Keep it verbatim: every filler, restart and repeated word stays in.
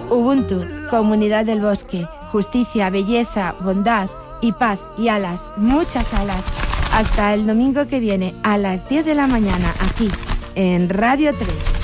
Ubuntu, comunidad del bosque, justicia, belleza, bondad y paz y alas, muchas alas. Hasta el domingo que viene a las diez de la mañana aquí en Radio tres.